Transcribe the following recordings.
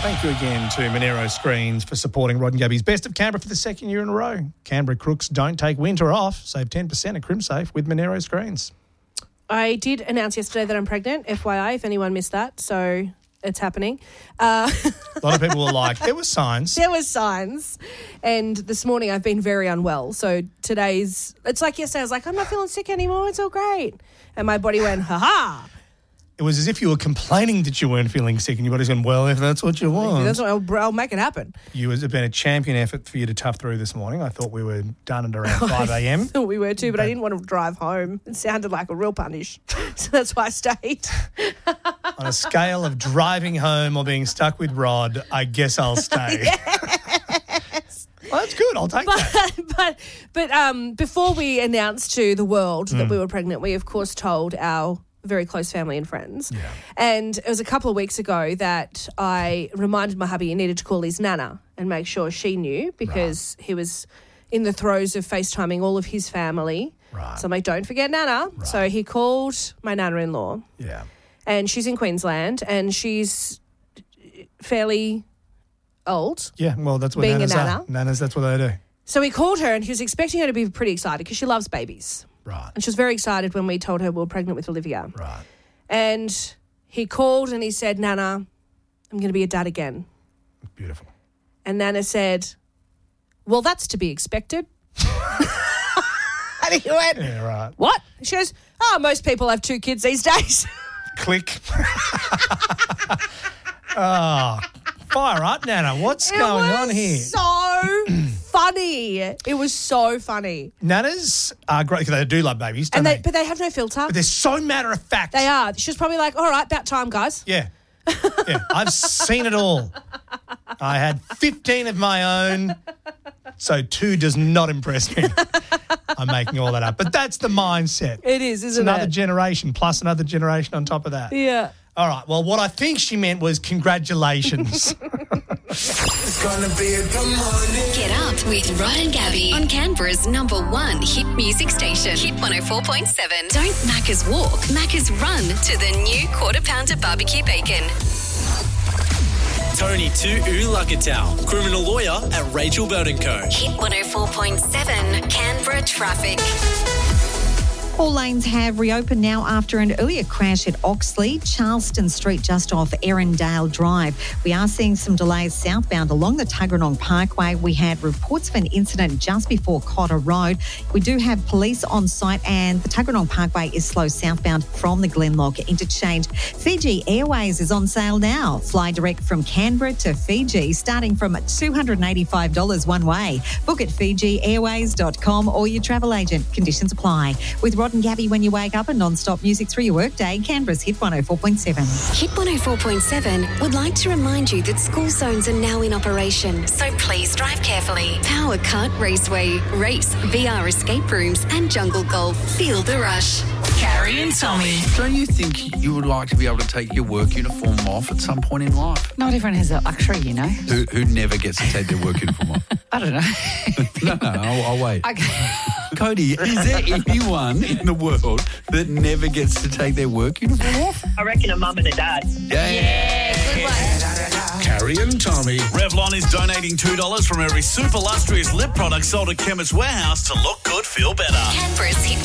Thank you again to Monero Screens for supporting Rod and Gabby's Best of Canberra for the second year in a row. Canberra crooks don't take winter off. Save 10% at CrimSafe with Monero Screens. I did announce yesterday that I'm pregnant, FYI, if anyone missed that. So it's happening. A lot of people were like, there were signs. There were signs. And this morning I've been very unwell. So it's like yesterday I was like, I'm not feeling sick anymore. It's all great. And my body went, ha-ha. It was as if you were complaining that you weren't feeling sick and your body's going, well, if that's what you want. That's what I'll make it happen. It's been a champion effort for you to tough through this morning. I thought we were done at around 5 a.m. I thought we were too, but I didn't want to drive home. It sounded like a real punish. So that's why I stayed. On a scale of driving home or being stuck with Rod, I guess I'll stay. Yes. Well, that's good. I'll take that. But before we announced to the world that we were pregnant, we, of course, told our very close family and friends. Yeah. And it was a couple of weeks ago that I reminded my hubby he needed to call his nana and make sure she knew because he was in the throes of FaceTiming all of his family. Right. So I'm like, don't forget nana. Right. So he called my nana-in-law. Yeah. And she's in Queensland and she's fairly old. Yeah, well, that's what Being a nanas nana. are. Nanas, that's what they do. So he called her and he was expecting her to be pretty excited because she loves babies. Right. And she was very excited when we told her we were pregnant with Olivia. Right. And he called and he said, Nana, I'm going to be a dad again. Beautiful. And Nana said, well, that's to be expected. And he went, Yeah, right. what? She goes, most people have 2 kids these days. Click. Fire up, Nana. What's going on here? So funny. It was so funny. Nanas are great because they do love babies, don't And they? but they have no filter. But they're so matter of fact. They are. She was probably like, all right, about time, guys. Yeah. Yeah. I've seen it all. I had 15 of my own, so 2 does not impress me. I'm making all that up. But that's the mindset. It is, It's isn't another it? generation plus another generation on top of that. Yeah. All right. Well, what I think she meant was congratulations. It's gonna be a good morning. Get up with Rod and Gabby on Canberra's #1 hit music station, Hit 104.7. Don't Macca's walk, Macca's run to the new Quarter Pounder barbecue bacon. Tony Tu'ulakatau, criminal lawyer at Rachel Burton Co. Hit 104.7 Canberra traffic. All lanes have reopened now after an earlier crash at Oxley, Charleston Street just off Erindale Drive. We are seeing some delays southbound along the Tuggeranong Parkway. We had reports of an incident just before Cotter Road. We do have police on site and the Tuggeranong Parkway is slow southbound from the Glenlock interchange. Fiji Airways is on sale now. Fly direct from Canberra to Fiji starting from $285 one way. Book at FijiAirways.com or your travel agent. Conditions apply. With Rod and Gabby when you wake up and non-stop music through your workday, Canberra's Hit 104.7. Hit 104.7 would like to remind you that school zones are now in operation, so please drive carefully. Power Kart Raceway, race, VR escape rooms and jungle golf. Feel the rush. Carrie and Tommy. Don't you think you would like to be able to take your work uniform off at some point in life? Not everyone has that luxury, you know. Who never gets to take their work uniform off? I don't know. No, I'll wait. Okay. Cody, is there anyone in the world that never gets to take their work uniform off? I reckon a mum and a dad. Yeah. Good one. Carrie and Tommy. Revlon is donating $2 from every super lustrous lip product sold at Chemist Warehouse to look good, feel better. Canberra's Hit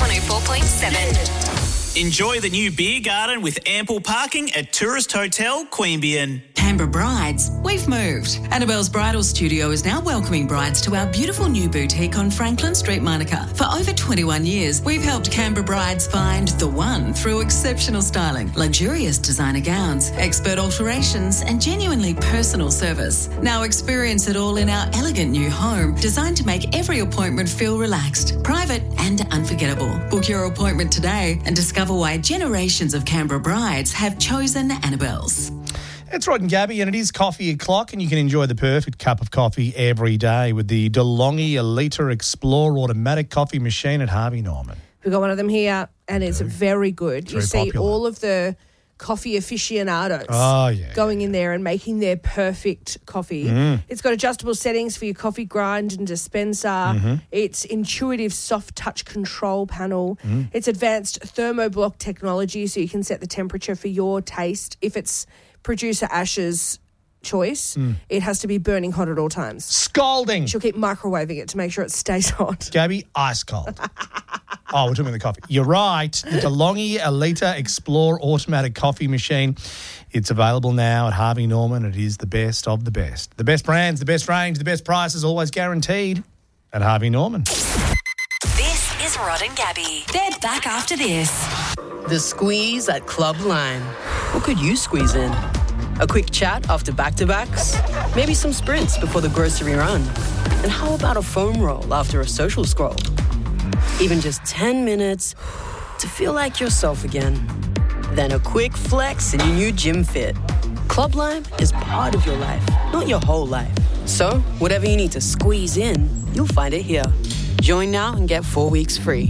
104.7. Enjoy the new beer garden with ample parking at Tourist Hotel Queanbeyan. Canberra brides, we've moved. Annabelle's Bridal Studio is now welcoming brides to our beautiful new boutique on Franklin Street, Monica. For over 21 years, we've helped Canberra brides find the one through exceptional styling, luxurious designer gowns, expert alterations, and genuinely personal service. Now experience it all in our elegant new home, designed to make every appointment feel relaxed, private, and unforgettable. Book your appointment today and discover why generations of Canberra brides have chosen Annabelle's. It's Rod and Gabby, and it is coffee o'clock, and you can enjoy the perfect cup of coffee every day with the DeLonghi Elita Explore automatic coffee machine at Harvey Norman. We've got one of them here, and it's very good. It's you very see popular. all of the coffee aficionados going in there and making their perfect coffee. It's got adjustable settings for your coffee grind and dispenser. It's intuitive soft touch control panel. It's advanced thermoblock technology, so you can set the temperature for your taste. If it's producer Ash's choice. It has to be burning hot at all times. Scalding. She'll keep microwaving it to make sure it stays hot. Gabby, ice cold. Oh, we're talking about the coffee. You're right. The DeLonghi Elita Explore automatic coffee machine. It's available now at Harvey Norman. It is the best of the best. The best brands, the best range, the best prices, always guaranteed at Harvey Norman. This is Rod and Gabby. They're back after this. The Squeeze at Club Lime. What could you squeeze in? A quick chat after back-to-backs? Maybe some sprints before the grocery run? And how about a foam roll after a social scroll? Even just 10 minutes to feel like yourself again. Then a quick flex in your new gym fit. Club Lime is part of your life, not your whole life. So, whatever you need to squeeze in, you'll find it here. Join now and get 4 weeks free.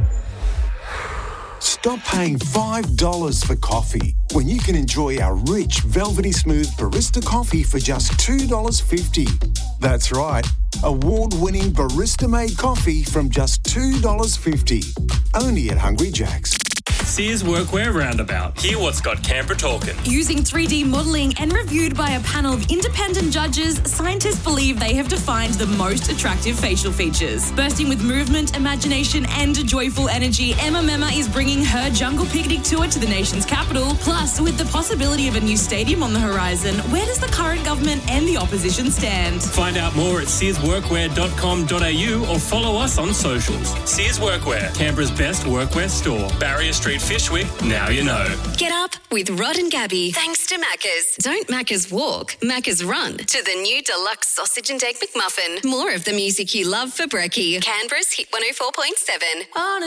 Stop paying $5 for coffee when you can enjoy our rich, velvety smooth barista coffee for just $2.50. That's right, award-winning barista-made coffee from just $2.50. Only at Hungry Jack's. Sears Workwear Roundabout. Hear what's got Canberra talking. Using 3D modelling and reviewed by a panel of independent judges, scientists believe they have defined the most attractive facial features. Bursting with movement, imagination and joyful energy, Emma Mema is bringing her Jungle Picnic tour to the nation's capital. Plus, with the possibility of a new stadium on the horizon, where does the current government and the opposition stand? Find out more at searsworkwear.com.au or follow us on socials. Sears Workwear, Canberra's best workwear store. Barrier Street, Fishwick, now you know. Get up with Rod and Gabby. Thanks to Macca's. Don't Macca's walk, Macca's run to the new deluxe sausage and egg McMuffin. More of the music you love for brekkie. Canberra's Hit 104.7.